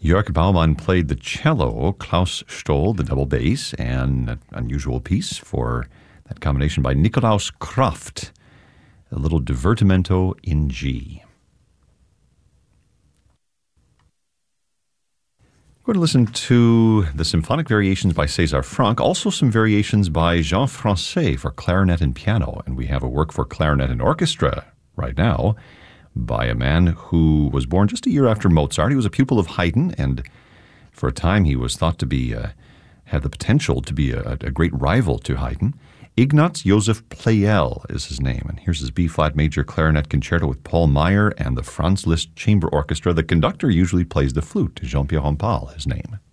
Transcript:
Jörg Baumann played the cello, Klaus Stoll the double bass, and an unusual piece for that combination by Nikolaus Kraft, a little divertimento in G. We're going to listen to the symphonic variations by César Franck, also some variations by Jean Francais for clarinet and piano, and we have a work for clarinet and orchestra right now by a man who was born just a year after Mozart. He was a pupil of Haydn, and for a time he was thought to be, had the potential to be a great rival to Haydn. Ignaz Josef Pleyel is his name, and here's his B-flat major clarinet concerto with Paul Meyer and the Franz Liszt Chamber Orchestra. The conductor usually plays the flute, Jean-Pierre Rampal, his name.